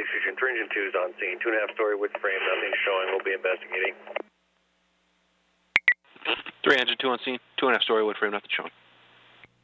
Fusion 3 Engine 2 is on scene. 2.5-story wood frame, nothing showing. We'll be investigating. 3 Engine 2 on scene. 2.5-story wood frame, nothing showing.